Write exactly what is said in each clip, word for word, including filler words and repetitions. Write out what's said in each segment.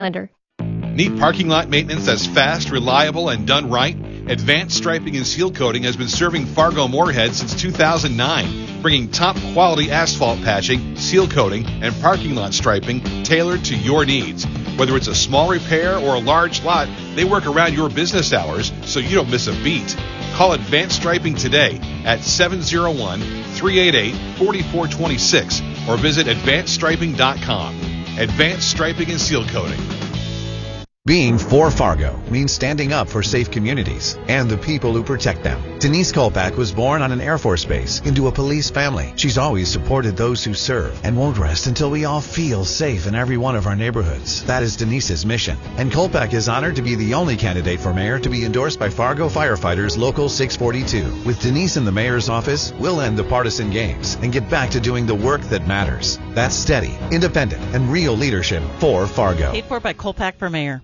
Lender. Need parking lot maintenance that's fast, reliable, and done right? Advanced Striping and Seal Coating has been serving Fargo-Moorhead since two thousand nine, bringing top-quality asphalt patching, seal coating, and parking lot striping tailored to your needs. Whether it's a small repair or a large lot, they work around your business hours so you don't miss a beat. Call Advanced Striping today at seven oh one, three eight eight, four four two six or visit advanced striping dot com. Advanced Striping and Seal Coating. Being for Fargo means standing up for safe communities and the people who protect them. Denise Kolpak was born on an Air Force base into a police family. She's always supported those who serve and won't rest until we all feel safe in every one of our neighborhoods. That is Denise's mission. And Kolpak is honored to be the only candidate for mayor to be endorsed by Fargo Firefighters Local six forty-two. With Denise in the mayor's office, we'll end the partisan games and get back to doing the work that matters. That's steady, independent, and real leadership for Fargo. Paid for by Kolpak for mayor.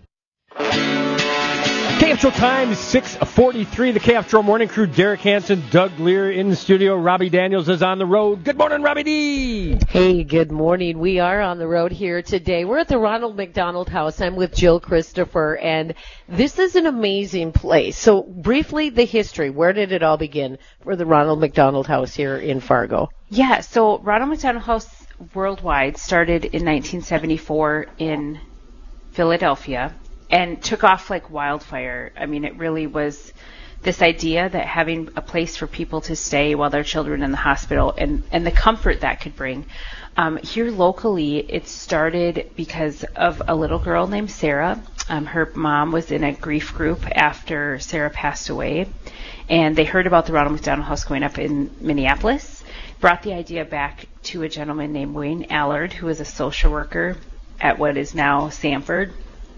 K F T R O time, six forty-three. The K F T R O Morning Crew, Derek Hansen, Doug Lear in the studio. Robbie Daniels is on the road. Good morning, Robbie D. Hey, good morning. We are on the road here today. We're at the Ronald McDonald House. I'm with Jill Christopher, and this is an amazing place. So briefly, the history. Where did it all begin for the Ronald McDonald House here in Fargo? Yeah, so Ronald McDonald House worldwide started in nineteen seventy-four in Philadelphia and took off like wildfire. I mean, it really was this idea that having a place for people to stay while their children in the hospital and, and the comfort that could bring. Um, here locally, it started because of a little girl named Sarah. Um, her mom was in a grief group after Sarah passed away, and they heard about the Ronald McDonald House going up in Minneapolis, brought the idea back to a gentleman named Wayne Allard, who was a social worker at what is now Sanford.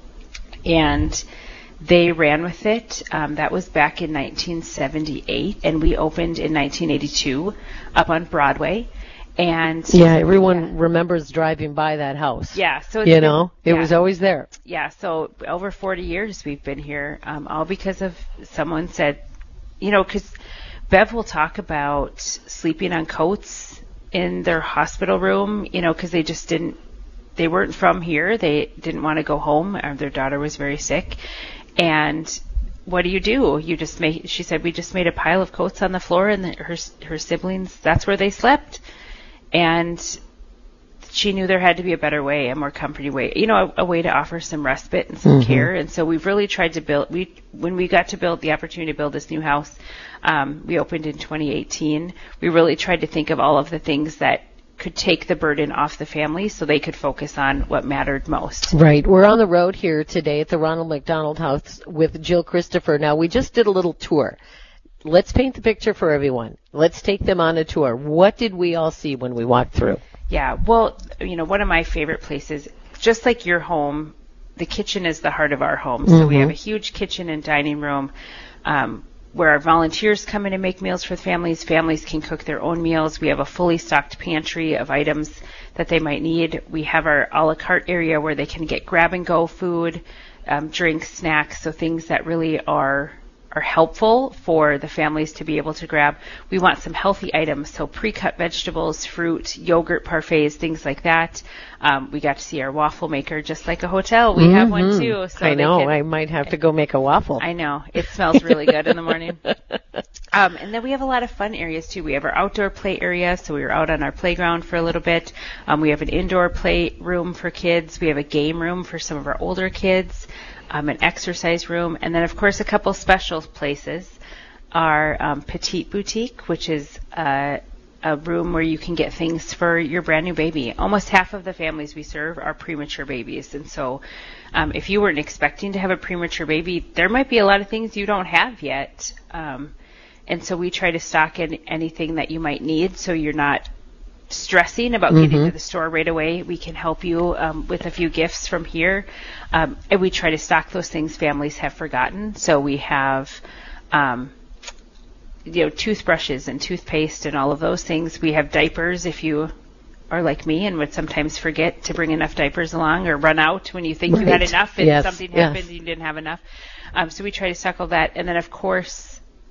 And they ran with it. Um, that was back in nineteen seventy-eight, and we opened in nineteen eighty-two up on Broadway. And yeah, everyone yeah. remembers driving by that house. Yeah, so it's you been, know, it yeah. was always there. Yeah, so over forty years we've been here, um, all because of someone said, you know, because Bev will talk about sleeping on coats in their hospital room, you know, because they just didn't. They weren't from here. They didn't want to go home. Or their daughter was very sick. And what do you do? You just make, she said, we just made a pile of coats on the floor, and the, her her siblings, that's where they slept. And she knew there had to be a better way, a more comforting way, you know, a, a way to offer some respite and some mm-hmm. care. And so we've really tried to build, we when we got to build the opportunity to build this new house, um, we opened in twenty eighteen. We really tried to think of all of the things that could take the burden off the family so they could focus on what mattered most. Right. We're on the road here today at the Ronald McDonald House with Jill Christopher. Now, we just did a little tour. Let's paint the picture for everyone. Let's take them on a tour. What did we all see when we walked through? Yeah, well, you know, one of my favorite places, just like your home, the kitchen is the heart of our home. So mm-hmm. we have a huge kitchen and dining room, um, where our volunteers come in and make meals for the families. Families can cook their own meals. We have a fully stocked pantry of items that they might need. We have our a la carte area where they can get grab-and-go food, um, drinks, snacks, so things that really are are helpful for the families to be able to grab. We want some healthy items, so pre-cut vegetables, fruit, yogurt parfaits, things like that. Um, we got to see our waffle maker, just like a hotel. We mm-hmm. have one too. So I know. Can, I might have to go make a waffle. I know. It smells really good in the morning. Um, and then we have a lot of fun areas too. We have our outdoor play area, so we were out on our playground for a little bit. Um, we have an indoor play room for kids. We have a game room for some of our older kids. Um, an exercise room, and then, of course, a couple special places are um, Petite Boutique, which is uh, a room where you can get things for your brand new baby. Almost half of the families we serve are premature babies, and so um, if you weren't expecting to have a premature baby, there might be a lot of things you don't have yet, um, and so we try to stock in anything that you might need so you're not stressing about mm-hmm. getting to the store right away. We can help you um, with a few gifts from here. Um, and we try to stock those things families have forgotten. So we have, um, you know, toothbrushes and toothpaste and all of those things. We have diapers if you are like me and would sometimes forget to bring enough diapers along or run out when you think right. you had enough and yes. something yes. happened and you didn't have enough. Um, so we try to stock all that. And then, of course,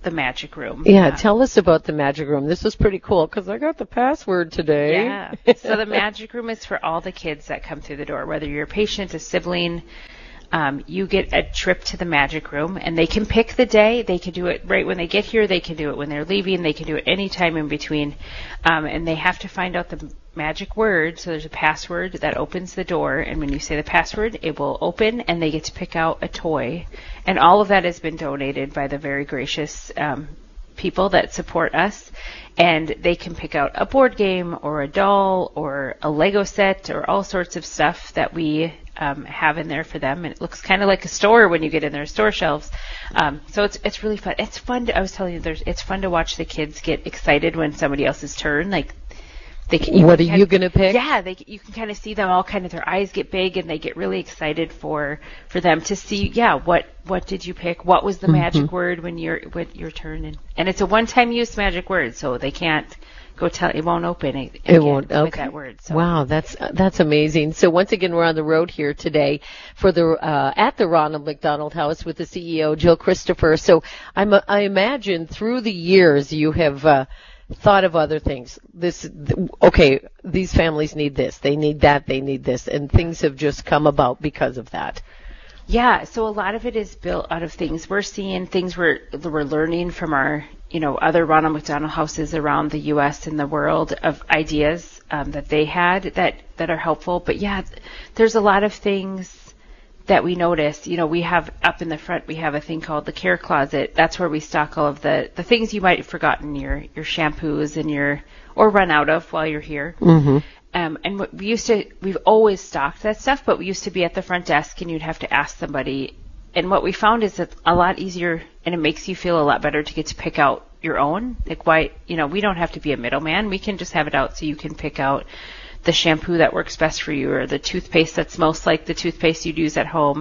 the magic room. Yeah, uh, tell us about the magic room. This is pretty cool because I got the password today. Yeah. So the magic room is for all the kids that come through the door, whether you're a patient, a sibling. Um, you get a trip to the magic room, and they can pick the day. They can do it right when they get here. They can do it when they're leaving. They can do it any time in between. Um, and they have to find out the magic word. So there's a password that opens the door, and when you say the password, it will open, and they get to pick out a toy. And all of that has been donated by the very gracious um, people that support us. And they can pick out a board game or a doll or a Lego set or all sorts of stuff that we um, have in there for them. And it looks kind of like a store when you get in their store shelves. Um, so it's it's really fun. It's fun. To, I was telling you, there's it's fun to watch the kids get excited when somebody else's turn. Like, they can, what are you going to pick? Yeah, they you can kind of see them all. Kind of their eyes get big and they get really excited for for them to see. Yeah, what what did you pick? What was the mm-hmm. magic word when your when your turn? And and it's a one-time use magic word, so they can't go tell. It won't open. It, it won't. Okay. With that word. So. Wow, that's uh, that's amazing. So once again, we're on the road here today for the uh, at the Ronald McDonald House with the C E O Jill Christopher. So I'm uh, I imagine through the years you have. Uh, thought of other things. This, okay, these families need this, they need that, they need this, and things have just come about because of that. Yeah, so a lot of it is built out of things we're seeing, things we're we're learning from our, you know, other Ronald McDonald houses around the U S and the world of ideas um, that they had that that are helpful. But yeah, there's a lot of things that we notice. You know, we have up in the front, we have a thing called the care closet. That's where we stock all of the, the things you might have forgotten, your your shampoos and your, or run out of while you're here. Mm-hmm. Um, and we used to, we've always stocked that stuff, but we used to be at the front desk and you'd have to ask somebody. And what we found is it's a lot easier and it makes you feel a lot better to get to pick out your own. Like, why, you know, we don't have to be a middleman. We can just have it out so you can pick out the shampoo that works best for you, or the toothpaste that smells like the toothpaste you'd use at home,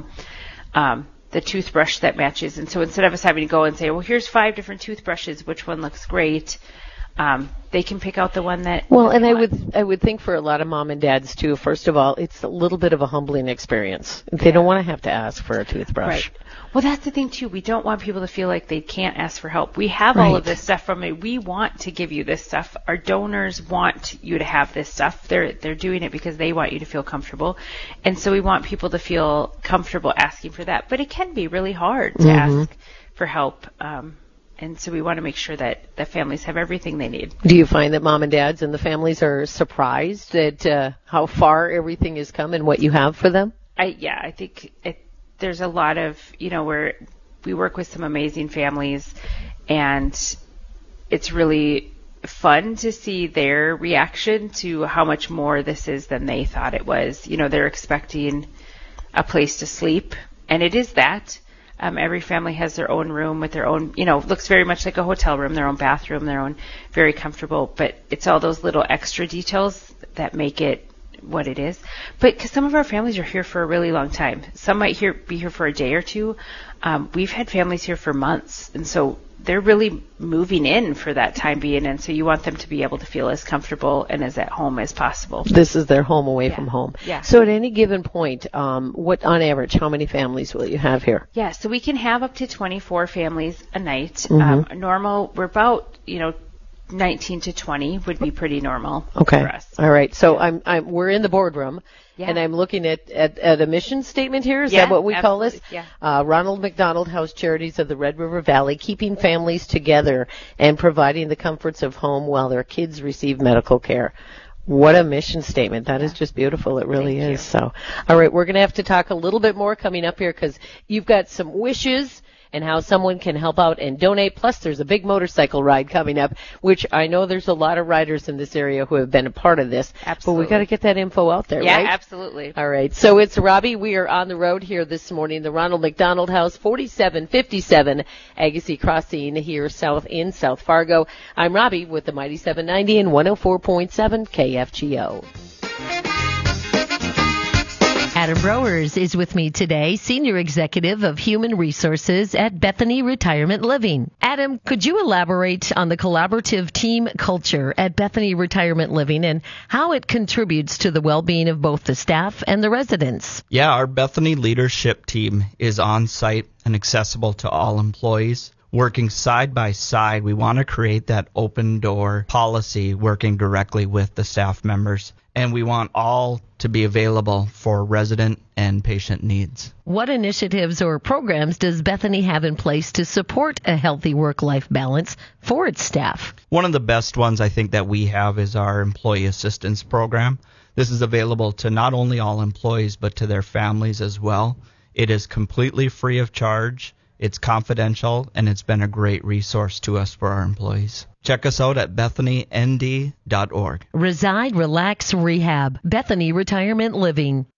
um, the toothbrush that matches. And so instead of us having to go and say, well, here's five different toothbrushes, which one looks great, um, they can pick out the one that. Well, and I would I would think for a lot of mom and dads too, first of all, it's a little bit of a humbling experience. They yeah. don't want to have to ask for a toothbrush. Right. Well, that's the thing too. We don't want people to feel like they can't ask for help. We have right. all of this stuff from it. We want to give you this stuff. Our donors want you to have this stuff. They're they're doing it because they want you to feel comfortable, and so we want people to feel comfortable asking for that. But it can be really hard to mm-hmm. ask for help. Um, And so we want to make sure that the families have everything they need. Do you find that mom and dads and the families are surprised at uh, how far everything has come and what you have for them? I yeah, I think it, there's a lot of, you know, where we work with some amazing families, and it's really fun to see their reaction to how much more this is than they thought it was. You know, they're expecting a place to sleep, and it is that. Um, every family has their own room with their own, you know, looks very much like a hotel room, their own bathroom, their own, very comfortable. But it's all those little extra details that make it what it is. But because some of our families are here for a really long time. Some might here be here for a day or two. Um, we've had families here for months. And so they're really moving in for that time being. And so you want them to be able to feel as comfortable and as at home as possible. This is their home away yeah. from home. Yeah. So at any given point, um, what on average, how many families will you have here? Yeah, so we can have up to twenty-four families a night. Mm-hmm. Um, normal, we're about, you know, nineteen to twenty would be pretty normal okay. for us. All right. So I'm, I'm, we're in the boardroom. Yeah. And I'm looking at, at, at a mission statement here. Is yeah, that what we absolutely. call this? Yeah. Uh, Ronald McDonald House Charities of the Red River Valley, keeping families together and providing the comforts of home while their kids receive medical care. What a mission statement. That yeah. is just beautiful. It really Thank is. You. So, all right, we're going to have to talk a little bit more coming up here because you've got some wishes and how someone can help out and donate. Plus, there's a big motorcycle ride coming up, which I know there's a lot of riders in this area who have been a part of this. Absolutely. But we got to get that info out there, yeah, right? Yeah, absolutely. All right. So it's Robbie. We are on the road here this morning, the Ronald McDonald House, forty-seven fifty-seven Agassiz Crossing here south in South Fargo. I'm Robbie with the Mighty seven ninety and one oh four point seven K F G O. Adam Browers is with me today, Senior Executive of Human Resources at Bethany Retirement Living. Adam, could you elaborate on the collaborative team culture at Bethany Retirement Living and how it contributes to the well-being of both the staff and the residents? Yeah, our Bethany leadership team is on site and accessible to all employees. working side by side. We want to create that open door policy working directly with the staff members. And we want all to be available for resident and patient needs. What initiatives or programs does Bethany have in place to support a healthy work-life balance for its staff? One of the best ones I think that we have is our employee assistance program. This is available to not only all employees but to their families as well. It is completely free of charge. It's confidential, and it's been a great resource to us for our employees. Check us out at bethany n d dot org. Reside, Relax, Rehab. Bethany Retirement Living.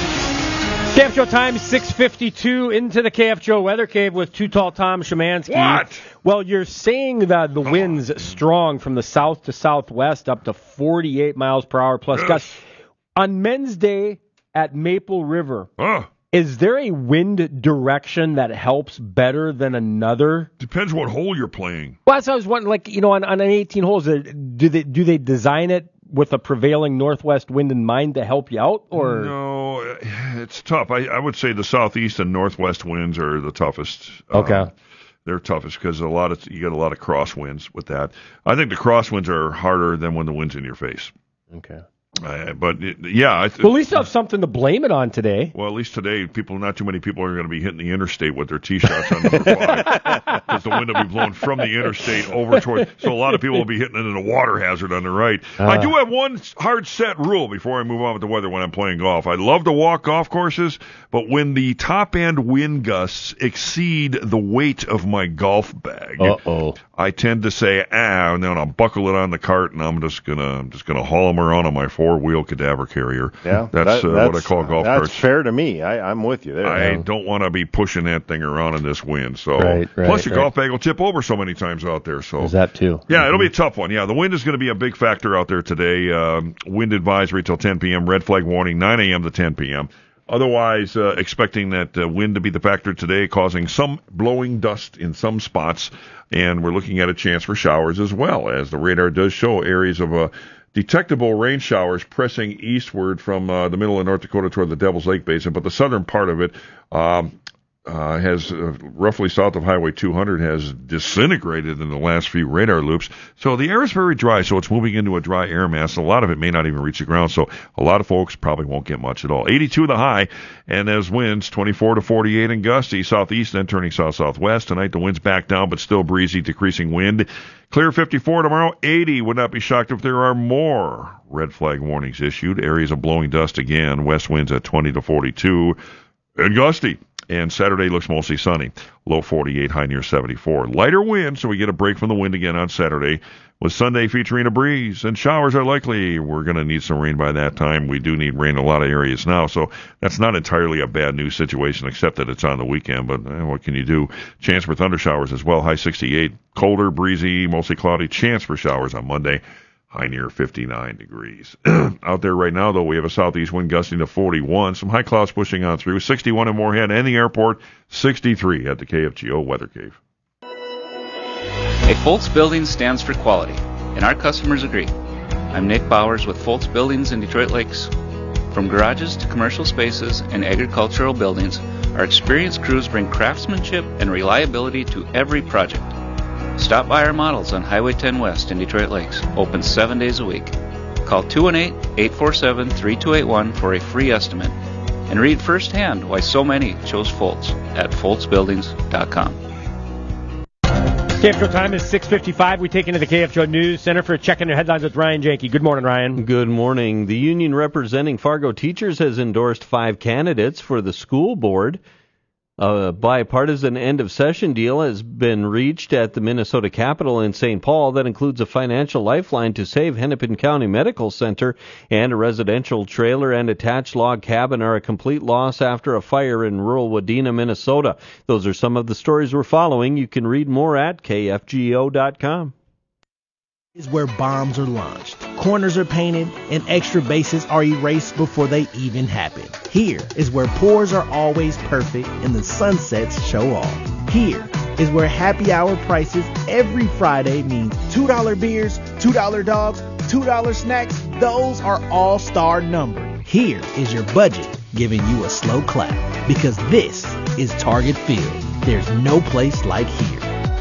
K F G O time, six fifty-two, into the K F G O Weather Cave with Too Tall Tom Szymanski. What? Well, you're saying that the wind's strong from the south to southwest up to forty-eight miles per hour plus yes. gusts. On Men's Day at Maple River, Uh. is there a wind direction that helps better than another? Depends what hole you're playing. Well, that's what I was wondering. Like, you know, on, on an eighteen holes, do they do they design it with a prevailing northwest wind in mind to help you out, or no? It's tough. I, I would say the southeast and northwest winds are the toughest. Okay, um, they're toughest because a lot of you get a lot of crosswinds with that. I think the crosswinds are harder than when the wind's in your face. Okay. Uh, but it, yeah, I th- well, at least you have something to blame it on today. Well, at least today, people, not too many people are going to be hitting the interstate with their tee shots on number five because the wind will be blowing from the interstate over toward. So a lot of people will be hitting into the water hazard on the right. Uh, I do have one hard set rule before I move on with the weather when I'm playing golf. I love to walk golf courses, but when the top end wind gusts exceed the weight of my golf bag, uh-oh. I tend to say ah, and then I'll buckle it on the cart, and I'm just gonna I'm just gonna haul them around on my four-wheel cadaver carrier. Yeah, that's, that, uh, that's what I call golf that's carts. That's fair to me. I, I'm with you there. I yeah. don't want to be pushing that thing around in this wind. So right, right, plus your right. golf bag will tip over so many times out there. So is that too? Yeah, mm-hmm. It'll be a tough one. Yeah, the wind is going to be a big factor out there today. Um, wind advisory till ten p.m. Red flag warning nine a.m. to ten p.m. Otherwise, uh, expecting that uh, wind to be the factor today, causing some blowing dust in some spots, and we're looking at a chance for showers as well, as the radar does show areas of uh, detectable rain showers pressing eastward from uh, the middle of North Dakota toward the Devil's Lake Basin, but the southern part of it um, uh, has uh, roughly south of Highway two hundred has disintegrated in the last few radar loops. So the air is very dry, so it's moving into a dry air mass. A lot of it may not even reach the ground, so a lot of folks probably won't get much at all. eighty-two the high, and as winds twenty-four to forty-eight and gusty, southeast then turning south-southwest. Tonight the wind's back down, but still breezy, decreasing wind. Clear fifty-four tomorrow, eighty. Would not be shocked if there are more red flag warnings issued. Areas of blowing dust again. West winds at twenty to forty-two and gusty. And Saturday looks mostly sunny. Low forty-eight, high near seventy-four. Lighter wind, so we get a break from the wind again on Saturday, with Sunday featuring a breeze, and showers are likely. We're going to need some rain by that time. We do need rain in a lot of areas now, so that's not entirely a bad news situation, except that it's on the weekend, but eh, what can you do? Chance for thunder showers as well, high sixty-eight. Colder, breezy, mostly cloudy. Chance for showers on Monday. High near fifty-nine degrees. Out there right now, though, we have a southeast wind gusting to forty-one. Some high clouds pushing on through. sixty-one in Moorhead and the airport. sixty-three at the K F G O Weather Cave. A Foltz Building stands for quality, and our customers agree. I'm Nick Bowers with Foltz Buildings in Detroit Lakes. From garages to commercial spaces and agricultural buildings, our experienced crews bring craftsmanship and reliability to every project. Stop by our models on Highway ten West in Detroit Lakes, open seven days a week. Call two one eight, eight four seven, three two eight one for a free estimate and read firsthand why so many chose Foltz at foltz buildings dot com. K F G O time is six fifty-five. We take into the K F G O News Center for checking your headlines with Ryan Janke. Good morning, Ryan. Good morning. The union representing Fargo teachers has endorsed five candidates for the school board. A bipartisan end-of-session deal has been reached at the Minnesota Capitol in Saint Paul that includes a financial lifeline to save Hennepin County Medical Center, and a residential trailer and attached log cabin are a complete loss after a fire in rural Wadena, Minnesota. Those are some of the stories we're following. You can read more at K F G O dot com. Is where bombs are launched, corners are painted, and extra bases are erased before they even happen. Here is where pours are always perfect and the sunsets show off. Here is where happy hour prices every Friday means two dollar beers, two dollar dogs, two dollar snacks. Those are all-star numbered. Here is your budget giving you a slow clap, because this is Target Field. There's no place like here.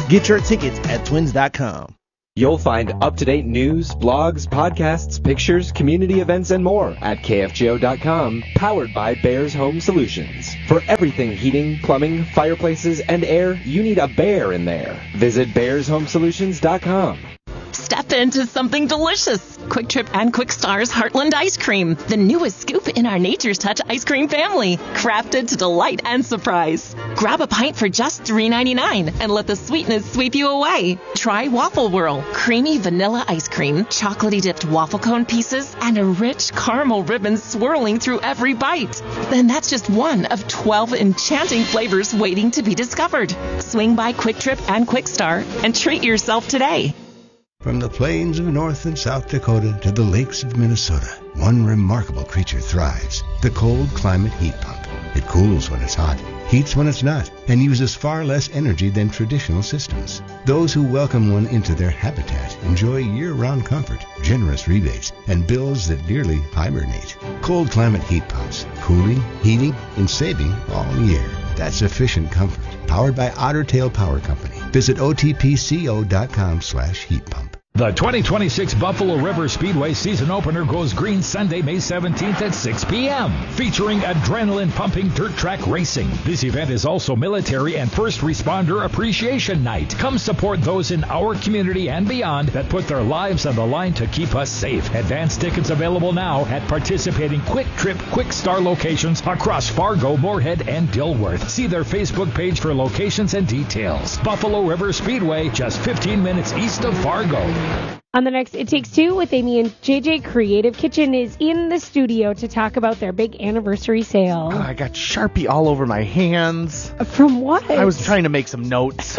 Get your tickets at twins dot com. You'll find up-to-date news, blogs, podcasts, pictures, community events, and more at K F G O dot com, powered by Bears Home Solutions. For everything heating, plumbing, fireplaces, and air, you need a bear in there. Visit Bears Home Solutions dot com. Step into something delicious. Quick Trip and Quick Star's Heartland Ice Cream, the newest scoop in our Nature's Touch ice cream family, crafted to delight and surprise. Grab a pint for just three ninety-nine and let the sweetness sweep you away. Try Waffle Whirl, creamy vanilla ice cream, chocolatey dipped waffle cone pieces, and a rich caramel ribbon swirling through every bite. Then that's just one of twelve enchanting flavors waiting to be discovered. Swing by Quick Trip and Quick Star and treat yourself today. From the plains of North and South Dakota to the lakes of Minnesota, one remarkable creature thrives, the cold climate heat pump. It cools when it's hot, heats when it's not, and uses far less energy than traditional systems. Those who welcome one into their habitat enjoy year-round comfort, generous rebates, and bills that nearly hibernate. Cold climate heat pumps, cooling, heating, and saving all year. That's efficient comfort, powered by Otter Tail Power Company. Visit O T P C O dot com slash heat pump. The twenty twenty-six Buffalo River Speedway season opener goes green Sunday, May seventeenth at six p.m., featuring adrenaline-pumping dirt track racing. This event is also military and first responder appreciation night. Come support those in our community and beyond that put their lives on the line to keep us safe. Advance tickets available now at participating Quick Trip, Quick Star locations across Fargo, Moorhead, and Dilworth. See their Facebook page for locations and details. Buffalo River Speedway, just fifteen minutes east of Fargo. On the next It Takes Two with Amy and J J, Creative Kitchen is in the studio to talk about their big anniversary sale. Oh, I got Sharpie all over my hands. From what? I was trying to make some notes.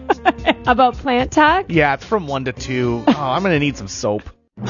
About plant talk? Yeah, it's from one to two. Oh, I'm going to need some soap.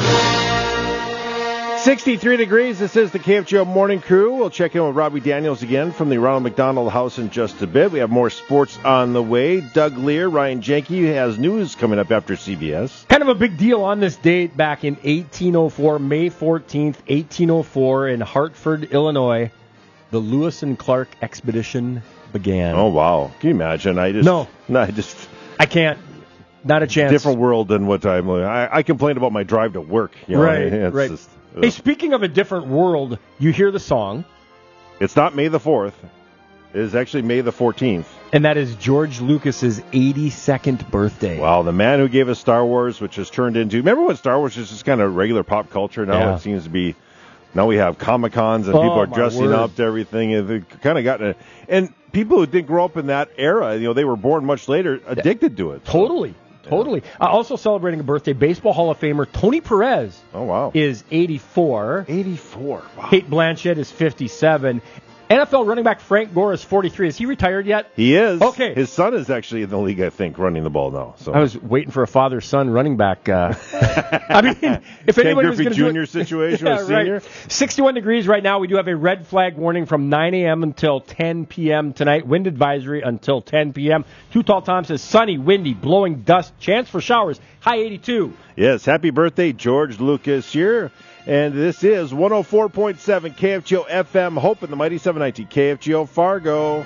sixty-three degrees. This is the K F G O Morning Crew. We'll check in with Robbie Daniels again from the Ronald McDonald House in just a bit. We have more sports on the way. Doug Lear, Ryan Jenke has news coming up after C B S. Kind of a big deal on this date back in eighteen oh four, May fourteenth, eighteen oh four, in Hartford, Illinois. The Lewis and Clark expedition began. Oh, wow. Can you imagine? I just No. No, I just... I can't. Not a chance. Different world than what I'm... I, I complained about my drive to work. You know? Right, it's right. Just, hey, speaking of a different world, you hear the song. It's not May the fourth. It is actually May the fourteenth. And that is George Lucas's eighty-second birthday. Wow, the man who gave us Star Wars, which has turned into... Remember when Star Wars was just kind of regular pop culture? Now Yeah. it seems to be... Now we have Comic-Cons and Oh, people are my dressing word. up to everything. And they've kind of gotten... A, and people who didn't grow up in that era, you know, they were born much later, addicted to it. Totally. Totally. Uh, also celebrating a birthday, Baseball Hall of Famer Tony Perez Oh, wow. is eighty-four. eighty-four. Wow. Kate Blanchett is fifty-seven. N F L running back Frank Gore is forty-three. Is he retired yet? He is. Okay. His son is actually in the league, I think, running the ball now. So I was waiting for a father-son running back. Uh, I mean, if Ken anybody was Griffey going to do Junior it, situation yeah, with senior. right. sixty-one degrees right now. We do have a red flag warning from nine a.m. until ten p.m. tonight. Wind advisory until ten p.m. Too Tall Tom says sunny, windy, blowing dust, chance for showers. High eighty-two. Yes, happy birthday, George Lucas here. And this is one oh four point seven K F G O F M, Hope in the Mighty seven ninety K F G O Fargo.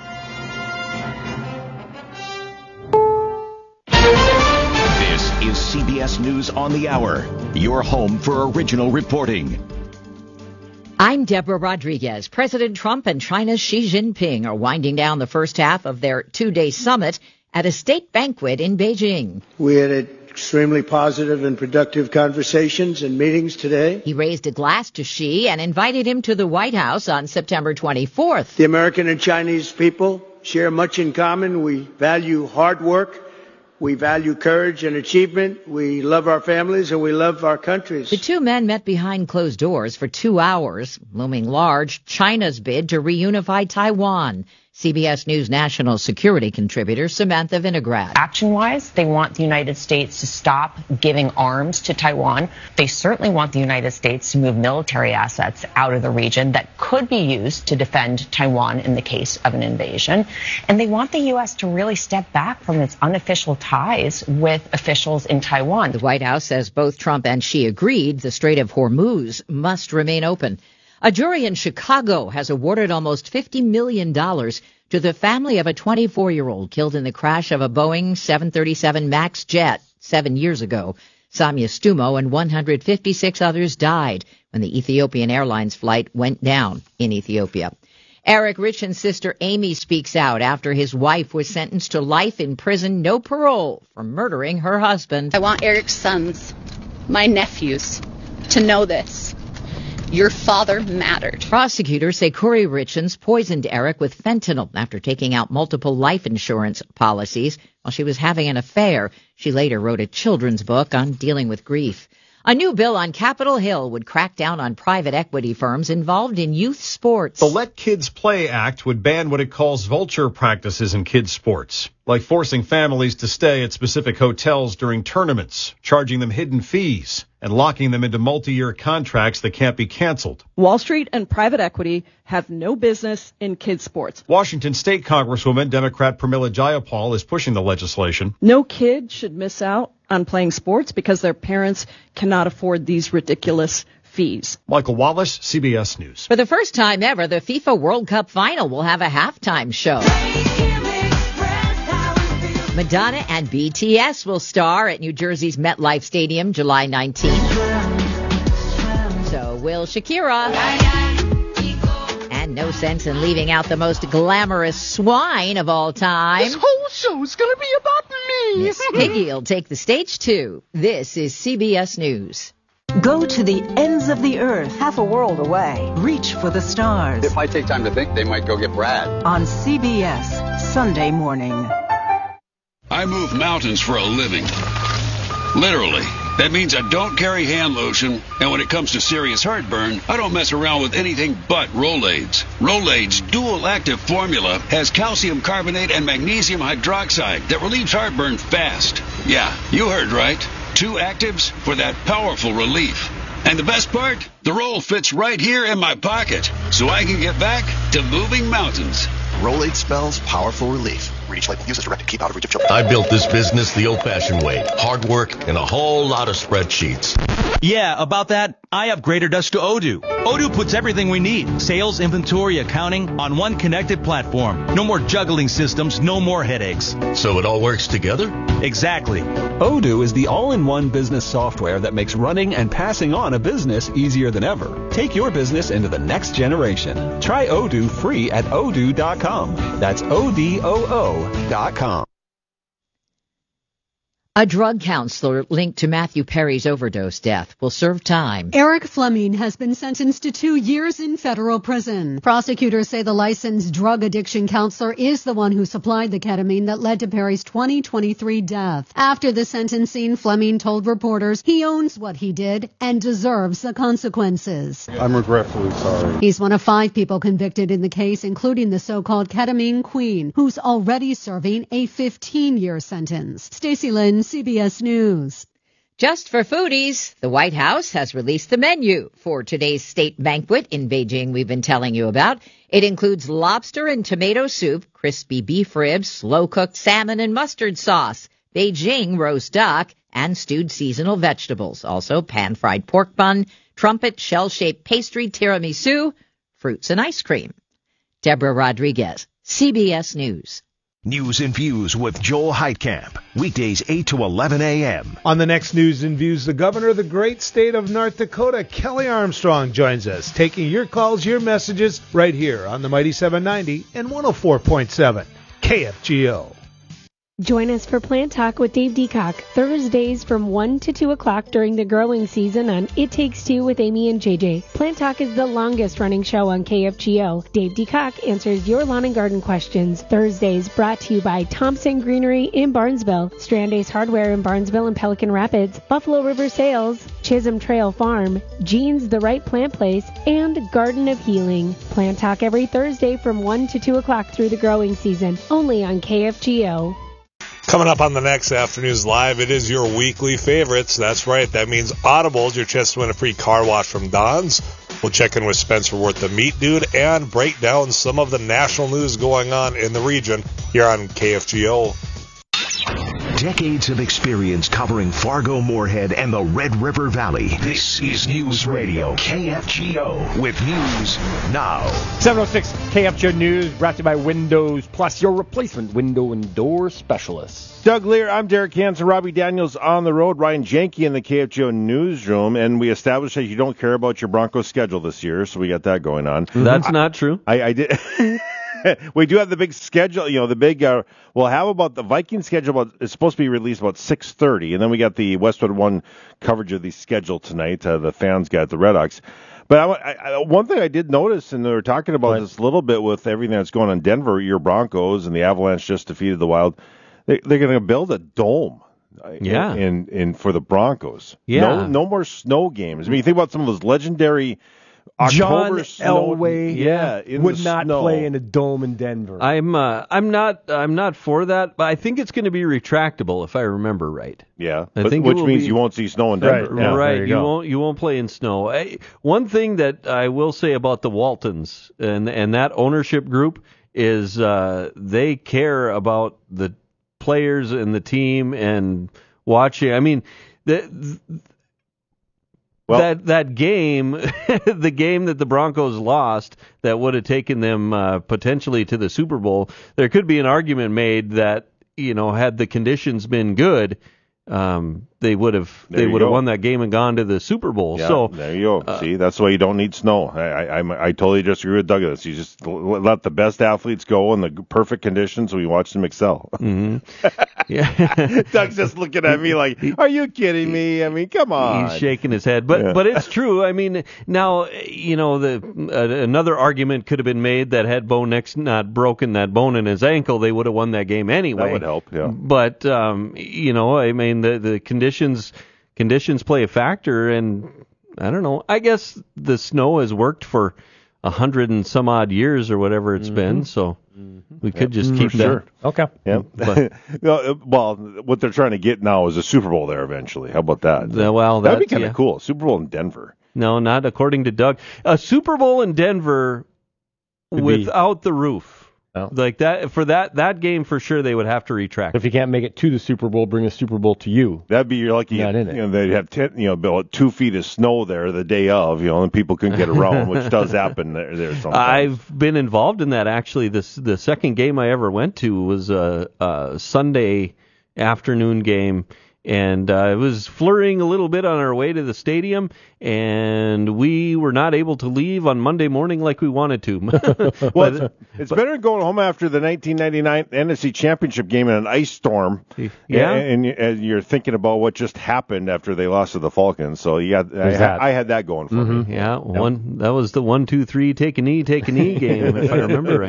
This is C B S News on the Hour, your home for original reporting. I'm Deborah Rodriguez. President Trump and China's Xi Jinping are winding down the first half of their two-day summit at a state banquet in Beijing. We had extremely positive and productive conversations and meetings today. He raised a glass to Xi and invited him to the White House on September twenty-fourth. The American and Chinese people share much in common. We value hard work. We value courage and achievement. We love our families and we love our countries. The two men met behind closed doors for two hours, looming large China's bid to reunify Taiwan. C B S News national security contributor Samantha Vinograd. Action-wise, they want the United States to stop giving arms to Taiwan. They certainly want the United States to move military assets out of the region that could be used to defend Taiwan in the case of an invasion. And they want the U S to really step back from its unofficial ties with officials in Taiwan. The White House says both Trump and Xi agreed the Strait of Hormuz must remain open. A jury in Chicago has awarded almost fifty million dollars to the family of a twenty-four-year-old killed in the crash of a Boeing seven thirty-seven MAX jet seven years ago. Samia Stumo and one hundred fifty-six others died when the Ethiopian Airlines flight went down in Ethiopia. Eric Richen's sister Amy speaks out after his wife was sentenced to life in prison, no parole, for murdering her husband. I want Eric's sons, my nephews, to know this. Your father mattered. Prosecutors say Corey Richens poisoned Eric with fentanyl after taking out multiple life insurance policies while she was having an affair. She later wrote a children's book on dealing with grief. A new bill on Capitol Hill would crack down on private equity firms involved in youth sports. The Let Kids Play Act would ban what it calls vulture practices in kids' sports, like forcing families to stay at specific hotels during tournaments, charging them hidden fees, and locking them into multi-year contracts that can't be canceled. Wall Street and private equity have no business in kids' sports. Washington State Congresswoman Democrat Pramila Jayapal is pushing the legislation. No kid should miss out on playing sports because their parents cannot afford these ridiculous fees. Michael Wallace, C B S News. For the first time ever, the FIFA World Cup final will have a halftime show. Madonna and B T S will star at New Jersey's MetLife Stadium July nineteenth. So will Shakira. And no sense in leaving out the most glamorous swine of all time. This whole show's gonna be about me. Miss Piggy will take the stage too. This is C B S News. Go to the ends of the earth, half a world away. Reach for the stars. If I take time to think, they might go get Brad. On C B S, Sunday morning. I move mountains for a living. Literally. That means I don't carry hand lotion, and when it comes to serious heartburn, I don't mess around with anything but Rolaids. Rolaids' dual-active formula has calcium carbonate and magnesium hydroxide that relieves heartburn fast. Yeah, you heard right. Two actives for that powerful relief. And the best part? The roll fits right here in my pocket, so I can get back to moving mountains. Rolade spells powerful relief. Reach label. Use as directed. Keep out of reach of children. I built this business the old-fashioned way. Hard work and a whole lot of spreadsheets. Yeah, about that, I upgraded us to Odoo. Odoo puts everything we need, sales, inventory, accounting, on one connected platform. No more juggling systems, no more headaches. So it all works together? Exactly. Odoo is the all-in-one business software that makes running and passing on a business easier than ever. Take your business into the next generation. Try Odoo free at odoo dot com. That's O D O O dot com. A drug counselor linked to Matthew Perry's overdose death will serve time. Eric Fleming has been sentenced to two years in federal prison. Prosecutors say the licensed drug addiction counselor is the one who supplied the ketamine that led to Perry's twenty twenty-three death. After the sentencing, Fleming told reporters he owns what he did and deserves the consequences. I'm regretfully sorry. He's one of five people convicted in the case, including the so-called ketamine queen, who's already serving a fifteen-year sentence. Stacey Lynn, C B S News. Just for foodies, the White House has released the menu for today's state banquet in Beijing we've been telling you about. It includes lobster and tomato soup, crispy beef ribs, slow-cooked salmon and mustard sauce, Beijing roast duck, and stewed seasonal vegetables. Also pan-fried pork bun, trumpet shell-shaped pastry, tiramisu, fruits and ice cream. Deborah Rodriguez, C B S News. News and Views with Joel Heitkamp. Weekdays eight to eleven a.m. On the next News and Views, the governor of the great state of North Dakota, Kelly Armstrong, joins us, taking your calls, your messages, right here on the Mighty seven ninety and one oh four point seven K F G O. Join us for Plant Talk with Dave Deacock, Thursdays from one to two o'clock during the growing season on It Takes Two with Amy and J J. Plant Talk is the longest running show on K F G O. Dave Deacock answers your lawn and garden questions. Thursdays brought to you by Thompson Greenery in Barnesville, Strandace Hardware in Barnesville and Pelican Rapids, Buffalo River Sales, Chisholm Trail Farm, Jean's The Right Plant Place, and Garden of Healing. Plant Talk every Thursday from one to two o'clock through the growing season, only on K F G O. Coming up on the next Afternoons Live, it is your weekly favorites. That's right. That means Audibles, your chance to win a free car wash from Don's. We'll check in with Spencer Worth, the Meat Dude, and break down some of the national news going on in the region here on K F G O. Decades of experience covering Fargo, Moorhead, and the Red River Valley. This is News Radio K F G O with news now. seven oh six K F G O News brought to you by Windows Plus, your replacement window and door specialist. Doug Lear, I'm Derek Hansen, Robbie Daniels on the road, Ryan Janke in the K F G O newsroom, and we established that you don't care about your Broncos schedule this year, so we got that going on. That's I, not true. I, I did. We do have the big schedule, you know, the big, uh, we'll have about the Viking schedule, about, it's supposed to be released about six thirty, and then we got the Westwood One coverage of the schedule tonight, uh, the fans got the Red Hawks. But I, I, one thing I did notice, and they were talking about right. this a little bit with everything that's going on in Denver, your Broncos and the Avalanche just defeated the Wild, they, they're going to build a dome. Yeah. In, in, in for the Broncos. Yeah. No, no more snow games. I mean, you think about some of those legendary October John snow, Elway yeah, would not snow. play in a dome in Denver. I'm uh, I'm not I'm not for that, but I think it's going to be retractable if I remember right. Yeah, I but, think which means be, you won't see snow in Denver. Right, yeah, right. you, you won't you won't play in snow. I, one thing that I will say about the Waltons and and that ownership group is uh, they care about the players and the team and watching. I mean, the. Well, that that game, the game that the Broncos lost, that would have taken them uh, potentially to the Super Bowl. There could be an argument made that, you know, had the conditions been good, um, they would have they would have won that game and gone to the Super Bowl. Yeah, so there you go. Uh, See, that's why you don't need snow. I I, I, I totally disagree with Doug on this. You just let the best athletes go in the perfect conditions, and we watch them excel. Mm-hmm. Yeah, Doug's just looking at me like, "Are you kidding me?" I mean, come on. He's shaking his head, but yeah. but it's true. I mean, now you know the uh, another argument could have been made that had Bo Nix not broken that bone in his ankle, they would have won that game anyway. That would help. Yeah. But um, you know, I mean, the the conditions conditions play a factor, and I don't know. I guess the snow has worked for a hundred and some odd years or whatever it's mm-hmm. been, so mm-hmm. we could yep. just keep for that. Sure. Okay. Yeah. But, well, what they're trying to get now is a Super Bowl there eventually. How about that? Uh, well, that'd be kind of yeah. cool. Super Bowl in Denver. No, not according to Doug. A Super Bowl in Denver Could without be. the roof. Oh. Like that for that that game for sure they would have to retract. If you can't make it to the Super Bowl, bring a Super Bowl to you. That'd be your lucky. Not you in it. know, they'd have ten, you know, about two feet of snow there the day of, you know, and people couldn't get around, which does happen there. there sometimes. I've been involved in that actually. This the second game I ever went to was a, a Sunday afternoon game. And uh, it was flurrying a little bit on our way to the stadium, and we were not able to leave on Monday morning like we wanted to. Well, but, it's, it's but, better than going home after the nineteen ninety-nine N F C Championship game in an ice storm. Yeah, and, and you're thinking about what just happened after they lost to the Falcons. So yeah, I, I had that going for mm-hmm. me. Yeah, yep. one that was the one, two, three, take a knee, take a knee game, if I remember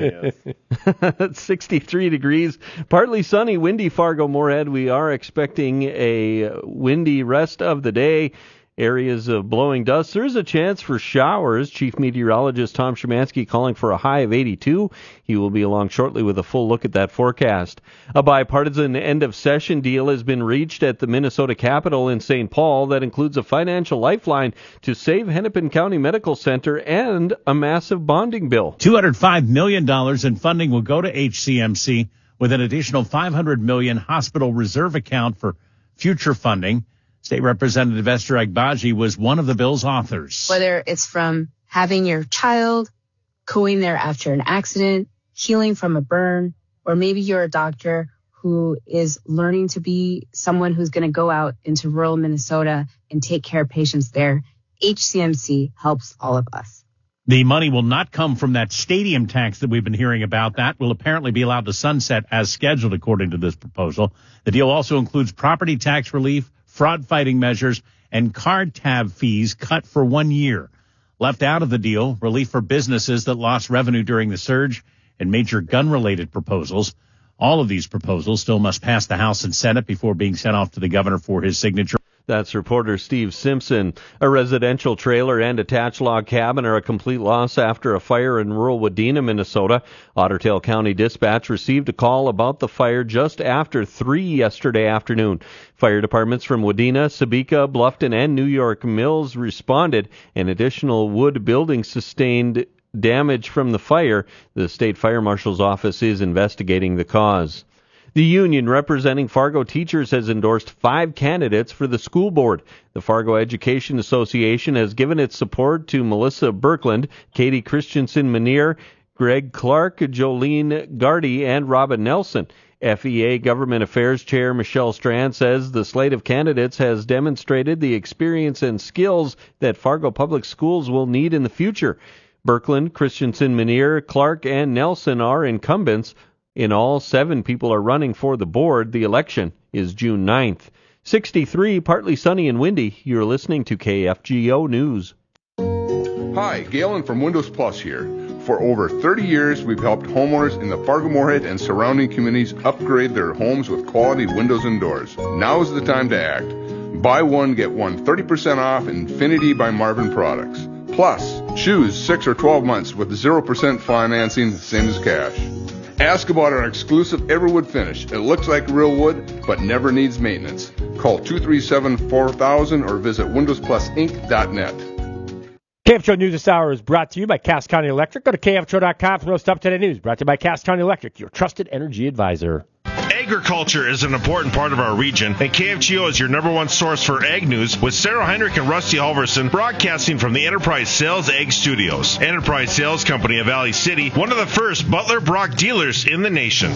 right. sixty-three degrees, partly sunny, windy Fargo Moorhead. We are expecting a windy rest of the day. Areas of blowing dust. There's a chance for showers. Chief Meteorologist Tom Szymanski calling for a high of eighty-two. He will be along shortly with a full look at that forecast. A bipartisan end-of-session deal has been reached at the Minnesota Capitol in Saint Paul that includes a financial lifeline to save Hennepin County Medical Center and a massive bonding bill. two hundred five million dollars in funding will go to H C M C with an additional five hundred million dollars hospital reserve account for future funding. State Representative Esther Agbaji was one of the bill's authors. Whether it's from having your child, going there after an accident, healing from a burn, or maybe you're a doctor who is learning to be someone who's going to go out into rural Minnesota and take care of patients there, H C M C helps all of us. The money will not come from that stadium tax that we've been hearing about. That will apparently be allowed to sunset as scheduled, according to this proposal. The deal also includes property tax relief, fraud-fighting measures, and card tab fees cut for one year. Left out of the deal, relief for businesses that lost revenue during the surge and major gun-related proposals. All of these proposals still must pass the House and Senate before being sent off to the governor for his signature. That's reporter Steve Simpson. A residential trailer and attached log cabin are a complete loss after a fire in rural Wadena, Minnesota. Otter Tail County Dispatch received a call about the fire just after three yesterday afternoon. Fire departments from Wadena, Sebeka, Bluffton, and New York Mills responded. An additional wood building sustained damage from the fire. The state fire marshal's office is investigating the cause. The union representing Fargo teachers has endorsed five candidates for the school board. The Fargo Education Association has given its support to Melissa Birkland, Katie Christensen-Menier, Greg Clark, Jolene Gardy, and Robin Nelson. F E A Government Affairs Chair Michelle Strand says the slate of candidates has demonstrated the experience and skills that Fargo Public Schools will need in the future. Birkland, Christensen-Menier, Clark, and Nelson are incumbents. In all, seven people are running for the board. The election is June ninth. sixty-three, partly sunny and windy. You're listening to K F G O News. Hi, Galen from Windows Plus here. For over thirty years, we've helped homeowners in the Fargo-Moorhead and surrounding communities upgrade their homes with quality windows and doors. Now is the time to act. Buy one, get one thirty percent off Infinity by Marvin products. Plus, choose six or twelve months with zero percent financing, same as cash. Ask about our exclusive Everwood finish. It looks like real wood, but never needs maintenance. Call two three seven, four thousand or visit windows plus inc dot net. K F C O News this hour is brought to you by Cass County Electric. Go to K F C O dot com for most up-to-date news. Brought to you by Cass County Electric, your trusted energy advisor. Agriculture is an important part of our region, and K F G O is your number one source for ag news with Sarah Heinrich and Rusty Halverson broadcasting from the Enterprise Sales Ag Studios. Enterprise Sales Company of Valley City, one of the first Butler Brock dealers in the nation.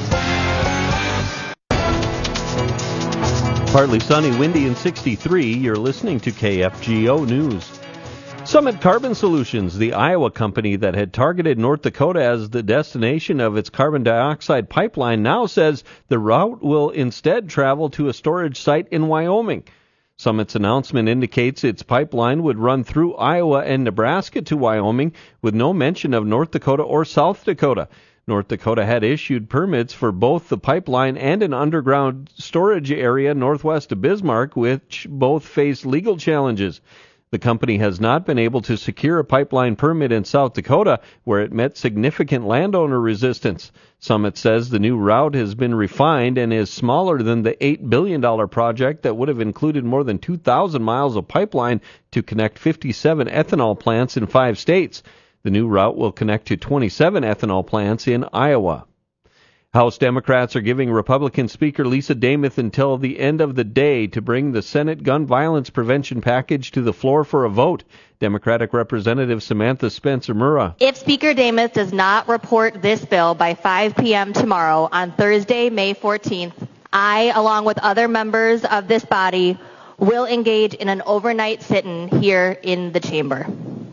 Partly sunny, windy, and sixty-three. You're listening to K F G O News. Summit Carbon Solutions, the Iowa company that had targeted North Dakota as the destination of its carbon dioxide pipeline, now says the route will instead travel to a storage site in Wyoming. Summit's announcement indicates its pipeline would run through Iowa and Nebraska to Wyoming, with no mention of North Dakota or South Dakota. North Dakota had issued permits for both the pipeline and an underground storage area northwest of Bismarck, which both face legal challenges. The company has not been able to secure a pipeline permit in South Dakota, where it met significant landowner resistance. Summit says the new route has been refined and is smaller than the eight billion dollars project that would have included more than two thousand miles of pipeline to connect fifty-seven ethanol plants in five states. The new route will connect to twenty-seven ethanol plants in Iowa. House Democrats are giving Republican Speaker Lisa Demuth until the end of the day to bring the Senate gun violence prevention package to the floor for a vote. Democratic Representative Samantha Spencer-Murrah. If Speaker Demuth does not report this bill by five p.m. tomorrow on Thursday, May fourteenth, I, along with other members of this body, will engage in an overnight sit-in here in the chamber.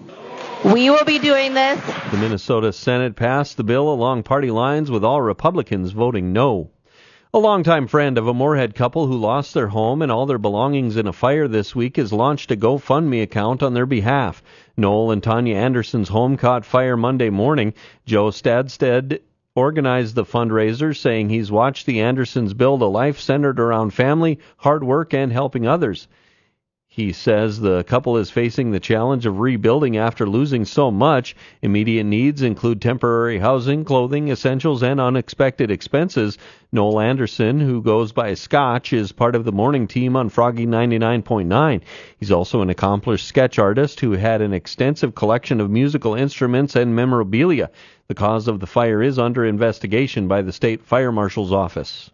We will be doing this. The Minnesota Senate passed the bill along party lines, with all Republicans voting no. A longtime friend of a Moorhead couple who lost their home and all their belongings in a fire this week has launched a GoFundMe account on their behalf. Noel and Tanya Anderson's home caught fire Monday morning. Joe Stadstead organized the fundraiser, saying he's watched the Andersons build a life centered around family, hard work, and helping others. He says the couple is facing the challenge of rebuilding after losing so much. Immediate needs include temporary housing, clothing, essentials, and unexpected expenses. Noel Anderson, who goes by Scotch, is part of the morning team on Froggy ninety-nine point nine. He's also an accomplished sketch artist who had an extensive collection of musical instruments and memorabilia. The cause of the fire is under investigation by the State Fire Marshal's office.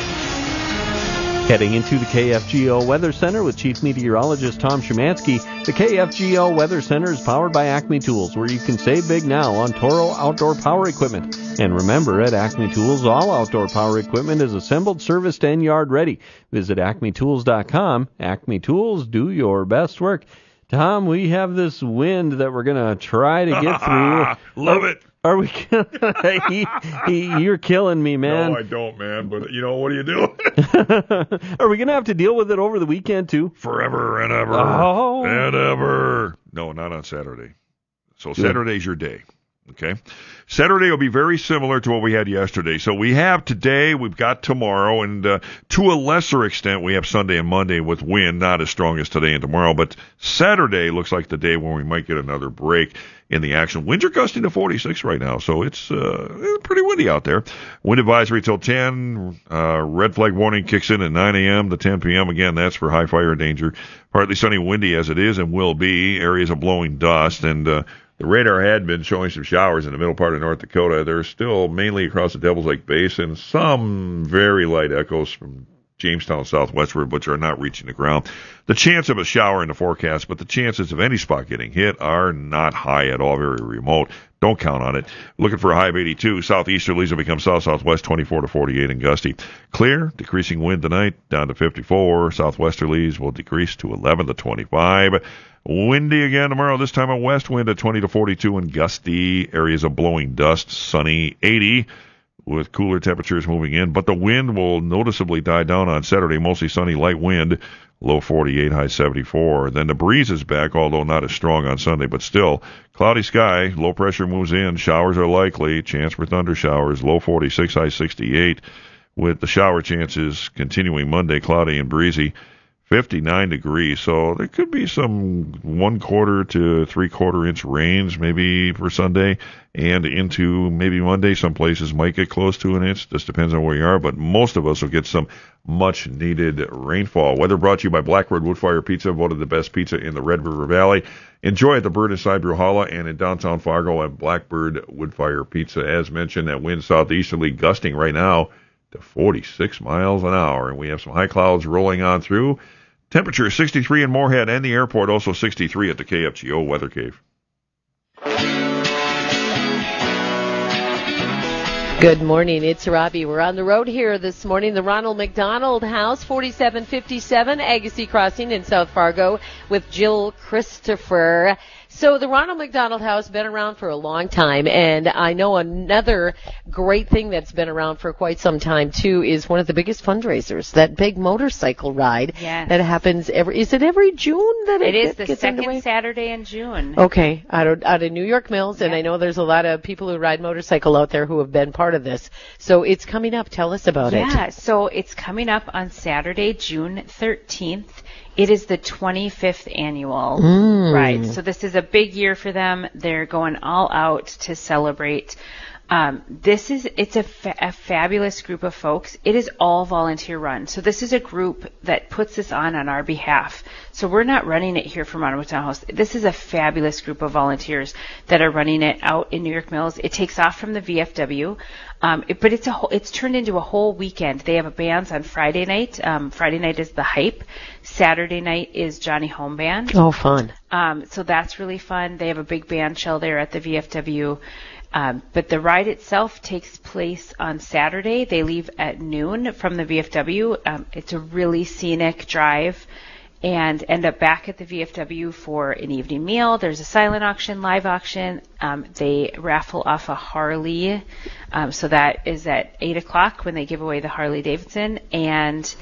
Heading into the K F G O Weather Center with Chief Meteorologist Tom Szymanski. The K F G O Weather Center is powered by Acme Tools, where you can save big now on Toro outdoor power equipment. And remember, at Acme Tools, all outdoor power equipment is assembled, serviced, and yard ready. Visit acme tools dot com. Acme Tools, do your best work. Tom, we have this wind that we're going to try to get through. Love it. Are we gonna, he, he, you're killing me, man. No, I don't, man. But, you know, what do you do? Are we going to have to deal with it over the weekend, too? Forever and ever. Oh. And ever. No, not on Saturday. So Saturday's your day. Okay. Saturday will be very similar to what we had yesterday. So we have today, we've got tomorrow, and uh, to a lesser extent, we have Sunday and Monday with wind, not as strong as today and tomorrow. But Saturday looks like the day when we might get another break in the action. Winds are gusting to forty-six right now, so it's uh, pretty windy out there. Wind advisory till ten. Uh, red flag warning kicks in at nine a.m. to ten p.m. Again, that's for high fire danger. Partly sunny, windy as it is and will be. Areas of blowing dust, and uh, The radar had been showing some showers in the middle part of North Dakota. They're still mainly across the Devil's Lake Basin. Some very light echoes from Jamestown southwestward, which are not reaching the ground. The chance of a shower in the forecast, but the chances of any spot getting hit are not high at all, very remote. Don't count on it. Looking for a high of eighty-two. Southeasterlies will become south-southwest, twenty-four to forty-eight and gusty. Clear, decreasing wind tonight, down to fifty-four. Southwesterlies will decrease to eleven to twenty-five. Windy again tomorrow, this time a west wind at twenty to forty-two and gusty. Areas of blowing dust, sunny, eighty. With cooler temperatures moving in, but the wind will noticeably die down on Saturday. Mostly sunny, light wind, low forty-eight, high seventy-four. Then the breeze is back, although not as strong on Sunday, but still cloudy sky. Low pressure moves in. Showers are likely. Chance for thunder showers. Low forty-six, high sixty-eight. With the shower chances continuing Monday, cloudy and breezy. fifty-nine degrees, so there could be some one quarter to three quarter inch rains maybe for Sunday and into maybe Monday. Some places might get close to an inch. Just depends on where you are, but most of us will get some much needed rainfall. Weather brought to you by Blackbird Woodfire Pizza, voted the best pizza in the Red River Valley. Enjoy at the Bird inside Bruhala and in downtown Fargo at Blackbird Woodfire Pizza. As mentioned, that wind southeasterly gusting right now to forty-six miles an hour, and we have some high clouds rolling on through. Temperature is sixty-three in Moorhead and the airport, also sixty-three at the K F G O Weather Cave. Good morning, it's Robbie. We're on the road here this morning. The Ronald McDonald House, forty-seven fifty-seven Agassiz Crossing in South Fargo with Jill Christopher. So the Ronald McDonald House been around for a long time, and I know another great thing that's been around for quite some time too is one of the biggest fundraisers, that big motorcycle ride yes. that happens every. Is it every June that it, it is? It The gets second underway? Saturday in June. Okay, out of out of New York Mills, and yeah. I know there's a lot of people who ride motorcycle out there who have been part of this. So it's coming up. Tell us about yeah, it. Yeah, so it's coming up on Saturday, June thirteenth. It is the twenty-fifth annual Mm. ride. So this is a big year for them. They're going all out to celebrate. Um, this is, it's a, fa- a fabulous group of folks. It is all volunteer run. So this is a group that puts this on on our behalf. So we're not running it here from Ronald McDonald House. This is a fabulous group of volunteers that are running it out in New York Mills. It takes off from the V F W. Um, it, but it's a whole, it's turned into a whole weekend. They have bands on Friday night. Um, Friday night is the Hype. Saturday night is Johnny Home Band. Oh, fun. Um, so that's really fun. They have a big band shell there at the V F W. Um, but the ride itself takes place on Saturday. They leave at noon from the V F W. Um, it's a really scenic drive, and end up back at the V F W for an evening meal. There's a silent auction, live auction. Um, they raffle off a Harley. Um, so that is at eight o'clock when they give away the Harley Davidson. And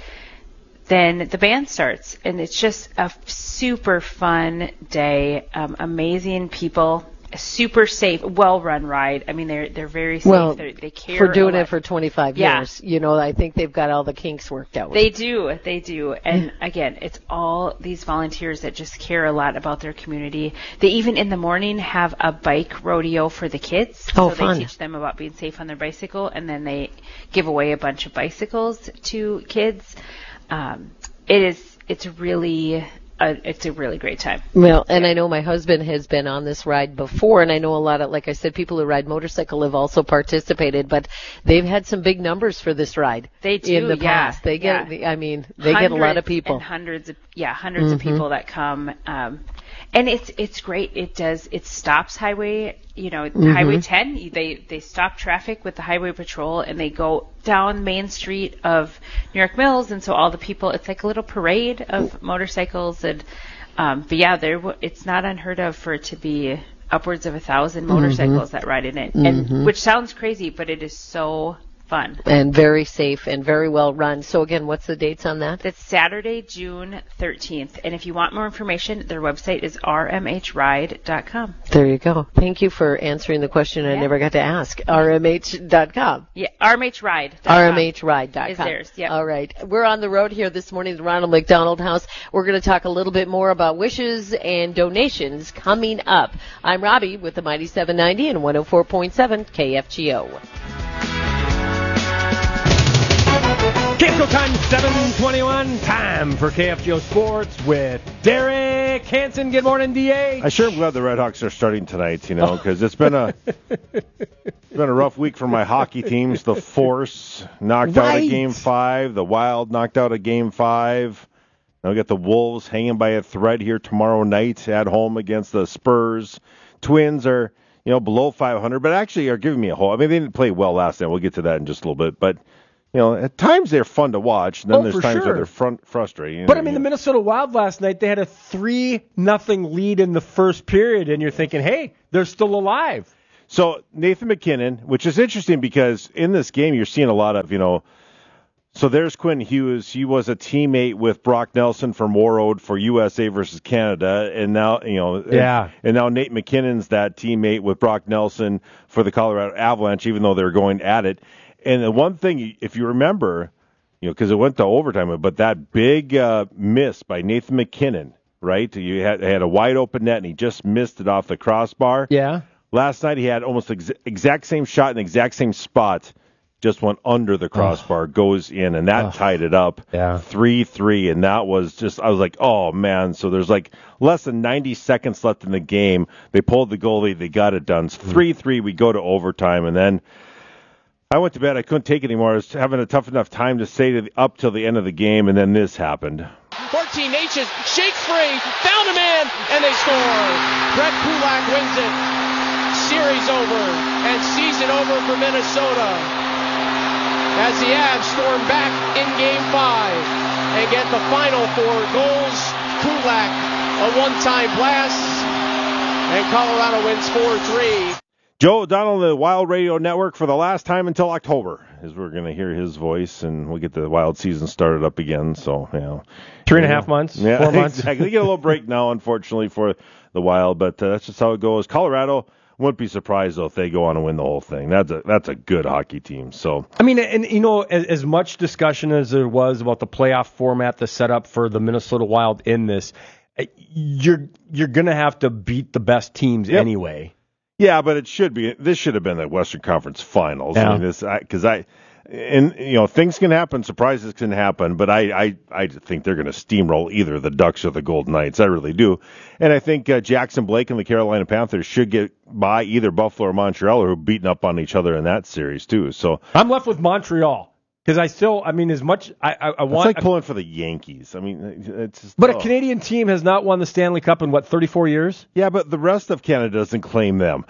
then the band starts. And it's just a super fun day. Um, amazing people. A super safe, well-run ride. I mean, they're they're very safe. Well, they're, they care for doing a lot. it for twenty-five Yeah. years. You know, I think they've got all the kinks worked out. They do, they do. And again, it's all these volunteers that just care a lot about their community. They even in the morning have a bike rodeo for the kids. Oh, so fun. They teach them about being safe on their bicycle, and then they give away a bunch of bicycles to kids. Um, it is, it's really... Uh, it's a really great time. Well, and I know my husband has been on this ride before, and I know a lot of, like I said, people who ride motorcycle have also participated, but they've had some big numbers for this ride. They do, in the yeah, past. They get, yeah. I mean, they get a lot of Hundreds people. and hundreds of, yeah, hundreds Mhm. of people that come. Um, and it's it's great. It does. It stops highway. You know, Mhm. Highway ten. They they stop traffic with the highway patrol, and they go down Main Street of New York Mills, and so all the people. It's like a little parade of motorcycles, and um, but yeah, there. It's not unheard of for it to be upwards of a thousand motorcycles Mhm. that ride in it, Mhm. and which sounds crazy, but it is so fun. And very safe and very well run. So again, what's the dates on that? That's Saturday, June thirteenth. And if you want more information, their website is r m h ride dot com. There you go. Thank you for answering the question I Yeah. never got to ask. r m h dot com. Yeah, r m h ride dot com. r m h ride dot com. Is theirs, yep. All right. We're on the road here this morning at the Ronald McDonald House. We're going to talk a little bit more about wishes and donations coming up. I'm Robbie with the Mighty seven ninety and one oh four point seven K F G O. K F G O time seven twenty-one. Time for K F G O Sports with Derek Hansen. Good morning, D A. I sure am glad the Redhawks are starting tonight, you know, because it's been a it's been a rough week for my hockey teams. The Force knocked right. out a game five. The Wild knocked out a game five. Now we got the Wolves hanging by a thread here tomorrow night at home against the Spurs. Twins are, you know, below five hundred, but actually are giving me a hope. I mean, they didn't play well last night. We'll get to that in just a little bit, but. You know, at times they're fun to watch, and then oh, there's times sure. where they're front frustrating. But, I mean, the Minnesota Wild last night, they had a three nothing lead in the first period, and you're thinking, hey, they're still alive. So, Nathan MacKinnon, which is interesting because in this game you're seeing a lot of, you know, so there's Quinn Hughes. He was a teammate with Brock Nelson from Warroad for U S A versus Canada, and now, you know, yeah. and, and now Nate McKinnon's that teammate with Brock Nelson for the Colorado Avalanche, even though they're going at it. And the one thing, if you remember, you know, because it went to overtime, but that big uh, miss by Nathan MacKinnon, right? You had had a wide open net, and he just missed it off the crossbar. Yeah. Last night he had almost ex- exact same shot in the exact same spot, just went under the crossbar, oh. goes in, and that oh. tied it up. Yeah. three three, and that was just, I was like, oh, man. So there's like less than ninety seconds left in the game. They pulled the goalie. They got it done. three three, we go to overtime, and then I went to bed. I couldn't take it anymore. I was having a tough enough time to stay to the, up till the end of the game, and then this happened. fourteen H's shakes free, found a man, and they score. Brett Kulak wins it. Series over, and season over for Minnesota. As the Avs storm back in Game five and get the final four goals. Kulak, a one-time blast, and Colorado wins four three. Joe O'Donnell, the Wild Radio Network, for the last time until October, as we're going to hear his voice, and we'll get the Wild season started up again. So, you know, three and a half months, yeah, four months. Exactly. They get a little break now, unfortunately, for the Wild, but uh, that's just how it goes. Colorado, wouldn't be surprised though if they go on and win the whole thing. That's a that's a good hockey team. So, I mean, and you know, as, as much discussion as there was about the playoff format, the setup for the Minnesota Wild in this, you're you're gonna have to beat the best teams yep. anyway. Yeah, but it should be. This should have been the Western Conference Finals. Yeah. I mean, this because I, and you know, things can happen, surprises can happen, but I, I, I think they're going to steamroll either the Ducks or the Golden Knights. I really do, and I think uh, Jackson Blake and the Carolina Panthers should get by either Buffalo or Montreal, who are beating up on each other in that series too. So I'm left with Montreal. Because I still, I mean, as much I, I, I want. It's like pulling for the Yankees. I mean, it's. Just, but oh. a Canadian team has not won the Stanley Cup in what, thirty-four years? Yeah, but the rest of Canada doesn't claim them.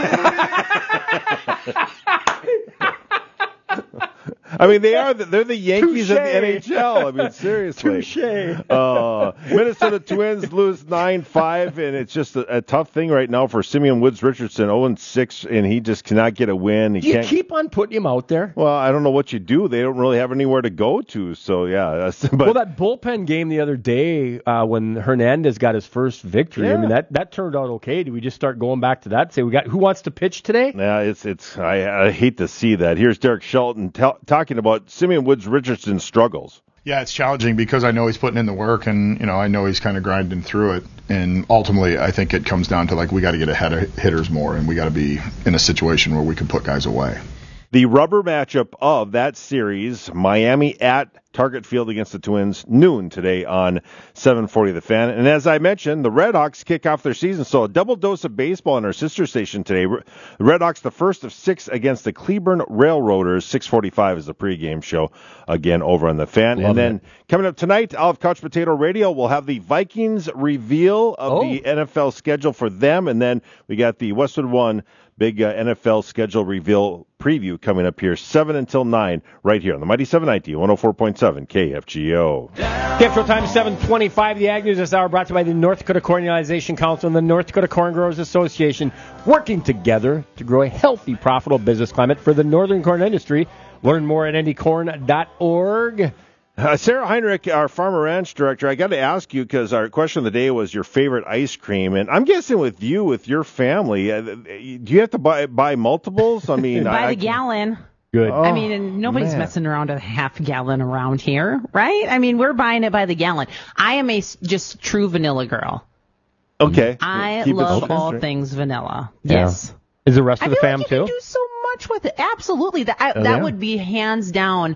I mean, they are. The, they're the Yankees Touché. of the N H L. I mean, seriously. Touché. Uh, Minnesota Twins lose nine five, and it's just a, a tough thing right now for Simeon Woods Richardson, oh and six, and he just cannot get a win. He you can't, keep on putting him out there. Well, I don't know what you do. They don't really have anywhere to go to. So, yeah. That's, but, well, that bullpen game the other day uh, when Hernandez got his first victory, yeah. I mean, that, that turned out okay. Do we just start going back to that? Say, we got who wants to pitch today? Yeah, it's it's. I, I hate to see that. Here's Derek Shelton t- talking about Simeon Woods Richardson's struggles. Yeah, it's challenging because I know he's putting in the work, and you know I know he's kind of grinding through it. And ultimately, I think it comes down to like we got to get ahead of hitters more, and we got to be in a situation where we can put guys away. The rubber matchup of that series, Miami at Target Field against the Twins, noon today on seven forty The Fan. And as I mentioned, the Redhawks kick off their season, so a double dose of baseball on our sister station today. The Redhawks, the first of six against the Cleburne Railroaders. six forty-five is the pregame show, again, over on The Fan. Love and then it. Coming up tonight, I'll have Couch Potato Radio. We'll have the Vikings reveal of Oh. the N F L schedule for them. And then we got the Westwood One big uh, N F L schedule reveal preview coming up here, seven until nine, right here on the Mighty seven ninety, one oh four point seven K F G O. K F G O time seven twenty-five. The Ag News this hour brought to you by the North Dakota Cornelization Council and the North Dakota Corn Growers Association, working together to grow a healthy, profitable business climate for the northern corn industry. Learn more at N D corn dot org. Uh, Sarah Heinrich, our Farmer Ranch director, I got to ask you because our question of the day was your favorite ice cream, and I'm guessing with you, with your family, uh, do you have to buy buy multiples? I mean, by I, the I gallon. Good. I Oh, mean, nobody's man. messing around with a half gallon around here, right? I mean, we're buying it by the gallon. I am a s- just true vanilla girl. Okay. I Keep it love simple. all things vanilla. Yeah. Yes. Is the rest I of the feel fam like you too? can do so much with it. Absolutely. That I, Oh, that yeah? would be hands down.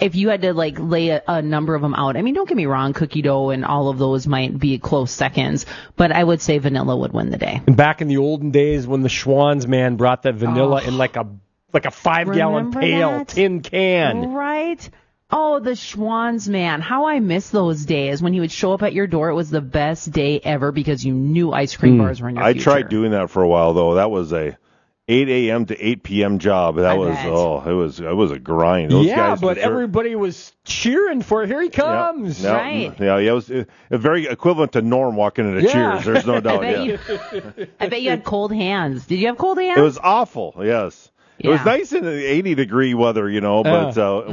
if you had to like lay a, a number of them out, I mean, don't get me wrong, cookie dough and all of those might be close seconds, but I would say vanilla would win the day. And back in the olden days when the Schwann's man brought that vanilla Oh. in like a like a five gallon Remember pail that? tin can. Right? Oh, the Schwann's man. How I miss those days when he would show up at your door. It was the best day ever because you knew ice cream bars were in your I future. tried doing that for a while though. That was a eight a.m. to eight p.m. job. That I was bet. oh, it was it was a grind. Those yeah, guys but for sure. everybody was cheering for here he comes. Yeah, Right. Yeah, yeah, it was uh, very equivalent to Norm walking into Yeah. Cheers. There's no I doubt. bet, Yeah. you, I bet you had cold hands. Did you have cold hands? It was awful. Yes. It was Yeah. nice in the eighty degree weather, you know, but uh,